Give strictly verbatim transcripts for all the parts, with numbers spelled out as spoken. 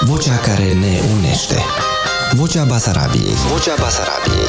Vocea care ne unește. Vocea Basarabiei. Vocea Basarabiei.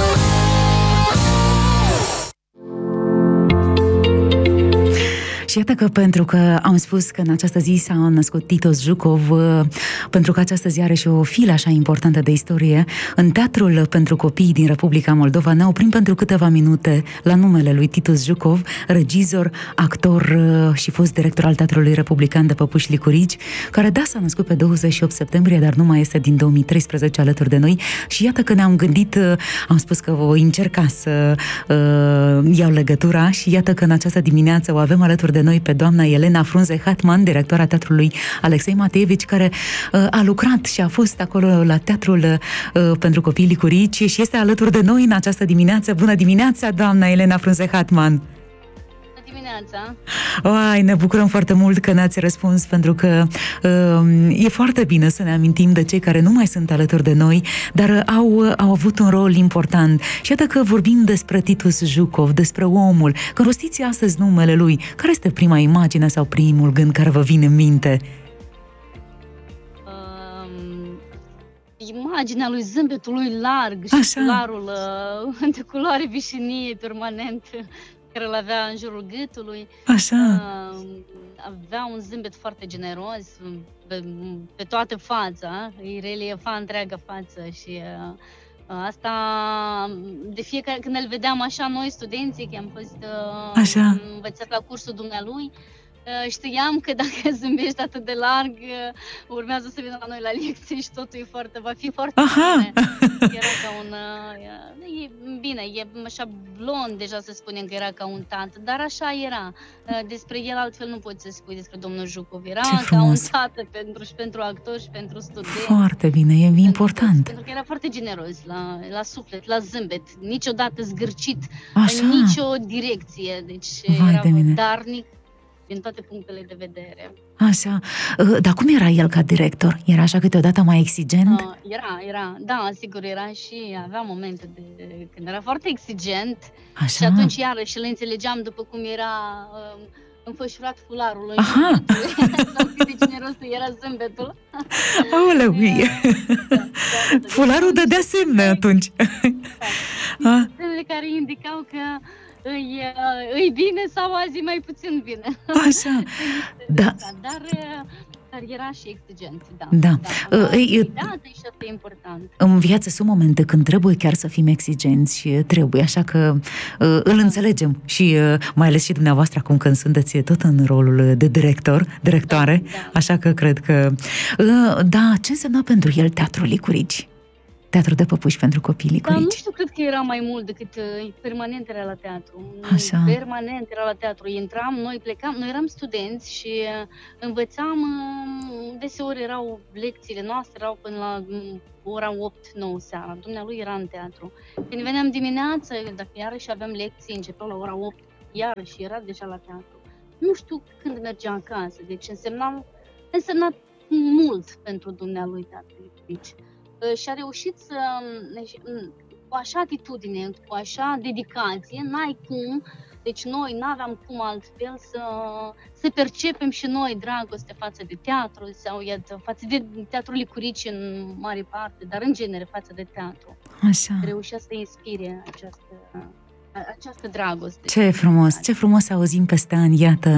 Și iată că pentru că am spus că în această zi s-a născut Titus Jucov, pentru că această zi are și o filă așa importantă de istorie, în Teatrul pentru Copii din Republica Moldova ne oprim pentru câteva minute la numele lui Titus Jucov, regizor, actor și fost director al Teatrului Republican de Păpuși Licurici, care da, s-a născut pe douăzeci și opt septembrie, dar nu mai este din două mii treisprezece alături de noi. Și iată că ne-am gândit, am spus că voi încerca să uh, iau legătura și iată că în această dimineață o avem alături de noi pe doamna Elena Frunze-Hatman, directoarea Teatrului Alexei Mateevici, care uh, a lucrat și a fost acolo la Teatrul uh, pentru Copii Licurici și este alături de noi în această dimineață. Bună dimineața, doamna Elena Frunze-Hatman! Dimineața. Oai, ne bucurăm foarte mult că ne-ați răspuns, pentru că uh, e foarte bine să ne amintim de cei care nu mai sunt alături de noi, dar uh, au, uh, au avut un rol important. Și iată că vorbim despre Titus Jucov, despre omul. Când rostiți astăzi numele lui, care este prima imagine sau primul gând care vă vine în minte? Um, imaginea lui, zâmbetul lui larg și Așa. cularul uh, de culoare vișinie permanent care îl avea în jurul gâtului. Așa. Uh, avea un zâmbet foarte generos pe, pe toată fața, îi reliefa întreaga față și uh, asta, de fiecare când îl vedeam așa, noi studenții, că am fost uh, Așa. învățat la cursul dumnealui, uh, știam că dacă zâmbești atât de larg, uh, urmează să vină la noi la lecții și totul e foarte, va fi foarte Aha. bine. Era ca un, uh, e bine, e așa blond, deja să spunem că era ca un tată, dar așa era. Uh, despre el altfel nu poți să spui despre domnul Jucov. Era ca un tată pentru, și pentru actori și pentru studenți. Foarte bine, e important. Pentru că era foarte generos la, la suflet, la zâmbet, niciodată zgârcit, Așa. în nicio direcție. Deci Vai era de mine. darnic din toate punctele de vedere. Așa. Uh, Dar cum era el ca director? Era așa câteodată mai exigent? Uh, era, era, da, sigur, era și avea momente de când era foarte exigent. Așa. Și atunci iarăși îl înțelegeam după cum era uh, înfășurat fularul în Aha. jurul sau cât de generos era zâmbetul. Aoleu, Da, da, da, fularul dădea semne atunci. Ah. Semnele care indicau că îi, îi bine sau azi mai puțin bine. Așa. Da. Dar, dar era și exigent, da. Da. Da, Uh, ei, da, da, și asta e important. În viață sunt momente când trebuie chiar să fim exigenți și trebuie, așa că uh, îl înțelegem și uh, mai ales și dumneavoastră acum când sunteți tot în rolul de director, directoare, Da, da. așa că cred că... Uh, da, ce însemna pentru el Teatrul Licurici? Teatru de Păpuși pentru Copii Dar nu Licurici. știu, cred că era mai mult decât uh, permanent era la teatru. Așa. Permanent era la teatru. Intram, noi plecam, noi eram studenți și uh, învățam, uh, deseori erau lecțiile noastre, erau până la um, ora opt nouă seara. Dumnealui era în teatru. Când veneam dimineața, dacă iarăși aveam lecții, începeau la ora opt, iarăși era deja la teatru. Nu știu când mergea acasă, deci însemna, însemna mult pentru dumnealui teatrul Licurici. Și a reușit să, cu așa atitudine, cu așa dedicație, n-ai cum, deci noi n-aveam cum altfel să, să percepem și noi dragoste față de teatru sau iată, față de Teatrul Licurici în mare parte, dar în genere față de teatru. Așa. Reușea să inspire această, această dragoste. Ce frumos, ce frumos să auzim peste ani, iată,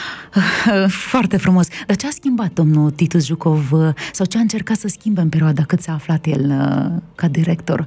foarte frumos. Dar ce a schimbat domnul Titus Jucov sau ce a încercat să schimbe în perioada cât s-a aflat el ca director?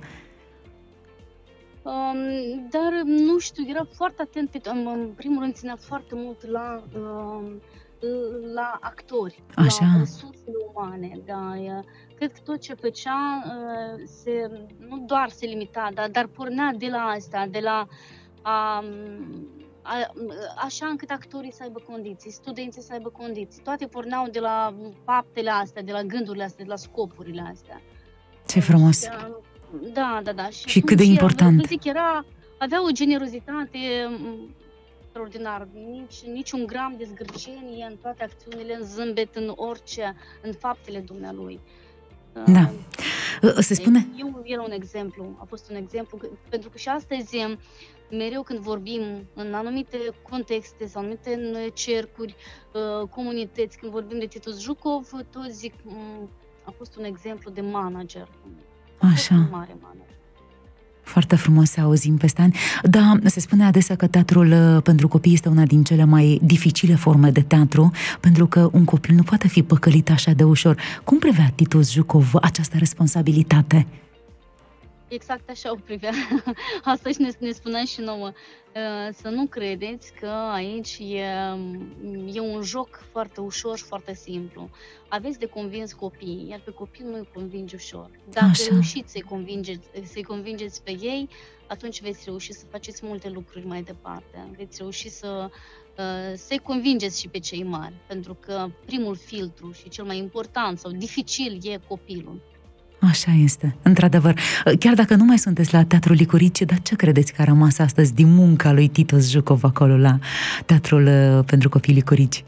Um, dar nu știu, era foarte atent, pe, în, în primul rând ținea foarte mult la, um, la actori, Așa. la resursele umane, da. Cred că tot ce făcea se, nu doar se limita, dar, dar pornea de la asta, de la a, a, așa încât actorii să aibă condiții, studenții să aibă condiții. Toate porneau de la faptele astea, de la gândurile astea, de la scopurile astea. Ce frumos! Da, da, da. Și, și cât de important. Zic, era, avea o generozitate extraordinară, nici, nici un gram de zgârcenie în toate acțiunile, în zâmbet, în orice, în faptele dumnealui. Da. Se spune? Eu, era un exemplu, a fost un exemplu, pentru că și astăzi, mereu când vorbim în anumite contexte sau anumite cercuri, comunități, când vorbim de Titus Jucov, toți zic, a fost un exemplu de manager. Așa. Un mare manager. Foarte frumos să auzim peste ani. Da, se spune adesea că teatrul pentru copii este una din cele mai dificile forme de teatru, pentru că un copil nu poate fi păcălit așa de ușor. Cum privea Titus Jucov această responsabilitate? Exact așa o privea. Asta și ne, ne spunea și nouă. Să nu credeți că aici e, e un joc foarte ușor și foarte simplu. Aveți de convins copiii, iar pe copil nu îi convinge ușor. Dacă Așa. reușiți să-i convingeți, să-i convingeți pe ei, atunci veți reuși să faceți multe lucruri mai departe. Veți reuși să, să-i convingeți și pe cei mari, pentru că primul filtru și cel mai important sau dificil e copilul. Așa este, într-adevăr. Chiar dacă nu mai sunteți la Teatrul Licurici, dar ce credeți că a rămas astăzi din munca lui Titus Jucov acolo la Teatrul pentru Copii Licurici?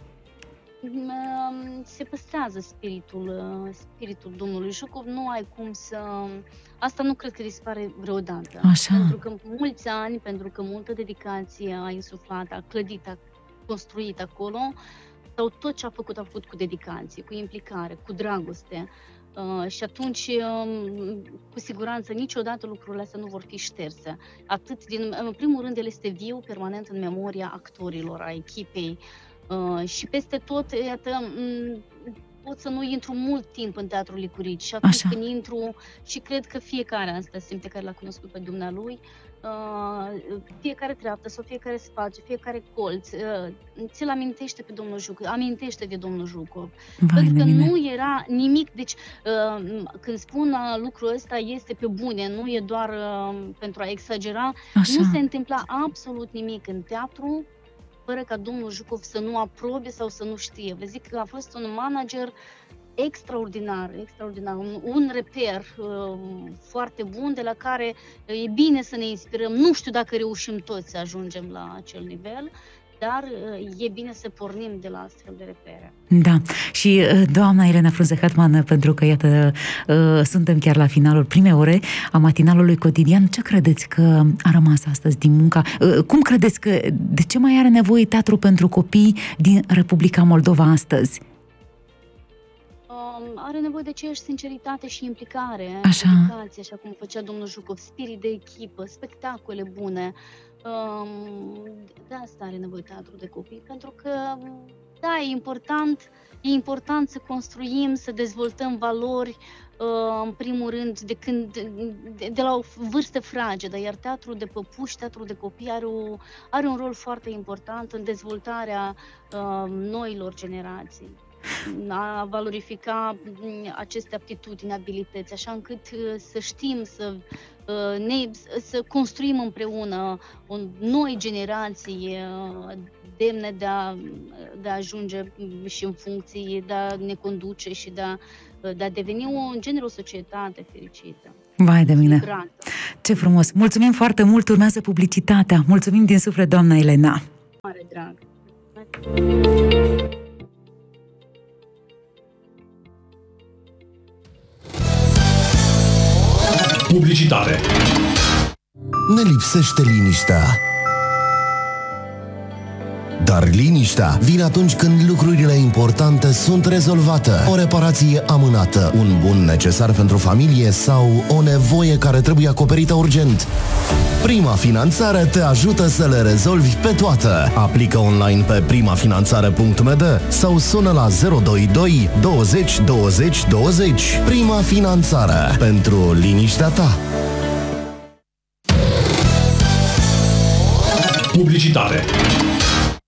Se păstrează spiritul, spiritul domnului Jucov, nu ai cum să... Asta nu cred că dispare vreodată. Așa. Pentru că mulți ani, pentru că multă dedicație a insuflat, a clădit, a construit acolo, sau tot ce a făcut, a făcut cu dedicație, cu implicare, cu dragoste. Uh, și atunci, uh, cu siguranță, niciodată lucrurile astea nu vor fi șterse. Atât din, în primul rând, el este viu, permanent în memoria actorilor, a echipei. Uh, și peste tot, iată, m- pot să nu intru mult timp în Teatrul Licurici și atunci Așa. când intru, și cred că fiecare asta simte care l-a cunoscut pe dumnealui, uh, fiecare treaptă sau fiecare spațiu, fiecare colț, uh, ți-l amintește pe domnul Jucov, amintește de domnul Jucov. Vai Pentru de că mine. nu era nimic, deci uh, când spun uh, lucrul ăsta este pe bune, nu e doar uh, pentru a exagera, Așa. nu se întâmpla absolut nimic în teatru fără ca domnul Jucov să nu aprobe sau să nu știe. Vă zic că a fost un manager extraordinar, extraordinar, un, un reper uh, foarte bun de la care uh, e bine să ne inspirăm. Nu știu dacă reușim toți să ajungem la acel nivel, dar uh, e bine să pornim de la astfel de repere. Da, și uh, doamna Elena Frunze-Hartmann, pentru că, iată, uh, suntem chiar la finalul primei ore a matinalului cotidian, ce credeți că a rămas astăzi din munca? Uh, cum credeți că, de ce mai are nevoie Teatru pentru Copii din Republica Moldova astăzi? Um, are nevoie de aceeași sinceritate și implicare, Așa. dedicație, așa cum făcea domnul Jucov, spirit de echipă, spectacole bune. Um, de asta are nevoie Teatrul de Copii, pentru că, da, e important, e important să construim, să dezvoltăm valori, uh, în primul rând, de, când, de, de la o vârstă fragedă, iar Teatrul de Păpuși, Teatrul de Copii are, o, are un rol foarte important în dezvoltarea uh, noilor generații, a valorifica aceste aptitudini, abilități, așa încât să știm, să, ne, să construim împreună o noi generații demne de a, de a ajunge și în funcții, de a ne conduce și de a, de a deveni un genere, o societate fericită. Vai de mine! Vibrată. Ce frumos! Mulțumim foarte mult! Urmează publicitatea. Mulțumim din suflet, doamna Elena! Mare drag! Publicitate. Ne lipsește liniștea. Dar liniștea vine atunci când lucrurile importante sunt rezolvate. O reparație amânată, un bun necesar pentru familie sau o nevoie care trebuie acoperită urgent. Prima Finanțare te ajută să le rezolvi pe toate. Aplică online pe primafinanțare punct m d sau sună la zero doi doi douăzeci douăzeci douăzeci. Prima Finanțare. Pentru liniștea ta. Publicitate.